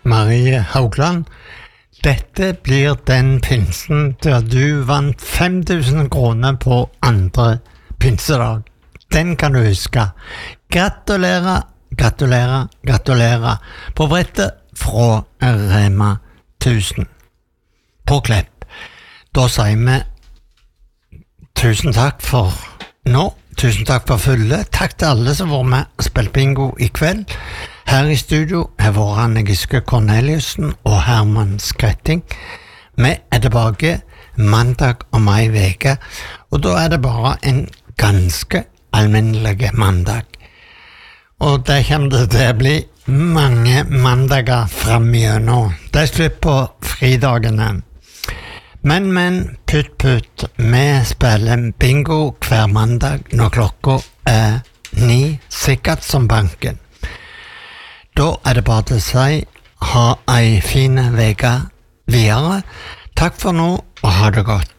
Marie Haugland. Dette blir den pinsen der du vant 5000 kroner på andre pinsedag. Den kan du huske. Gratulerer, gratulerer, gratulerer på brettet fra Rema 1000 på Klepp. Da sier vi tusen takk for nå. Tusen takk for følge. Takk til alle som var med og spilte bingo i kveld. Her i studio er våre Anne Giske Corneliussen og Herman Skretting. Vi er tilbake mandag om ei veke, og da er det bare en ganske alminnelig mandag. Og det kommer det til å bli mange mandager fremigjennom. Det er slutt på fridagene. Men, putt, vi spiller bingo hver mandag når klokka er 9, sikkert som banken. Da er det bare til å si, ha ei fin veke videre. Takk for nå, og ha det godt.